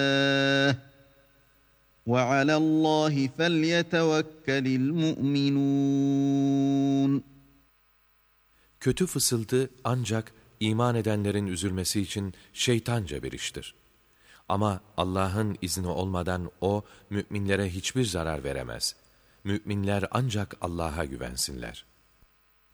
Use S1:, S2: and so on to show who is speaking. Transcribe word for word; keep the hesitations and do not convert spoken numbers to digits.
S1: وَعَلَى اللّٰهِ فَلْيَتَوَكَّلِ الْمُؤْمِنُونَ.
S2: Kötü fısıltı ancak iman edenlerin üzülmesi için şeytanca bir iştir. Ama Allah'ın izni olmadan o, müminlere hiçbir zarar veremez. Müminler ancak Allah'a güvensinler.